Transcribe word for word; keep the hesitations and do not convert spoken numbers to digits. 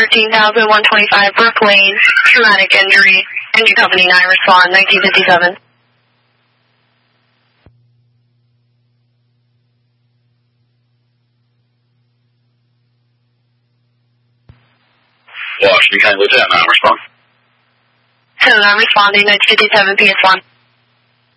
thirteen thousand one twenty-five Brook Lane, traumatic injury, engine company nine, respond, nineteen fifty-seven. Washington County Lieutenant nine, respond. So I'm responding, nineteen fifty-seven P S one.